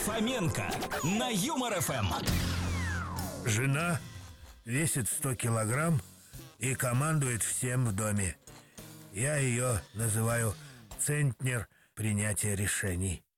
Фоменко на Юмор ФМ. Жена весит 100 килограмм и командует всем в доме. Я ее называю центнер принятия решений.